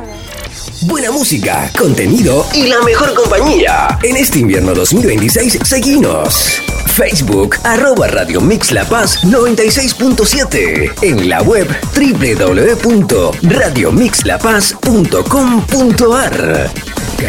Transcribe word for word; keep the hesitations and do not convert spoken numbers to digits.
Buena música, contenido y la mejor compañía. En este invierno dos mil veintiséis, seguinos. Facebook, arroba Radio Mix La Paz noventa y seis punto siete. En la web, doble u doble u doble u punto radio mix la paz punto com punto a r.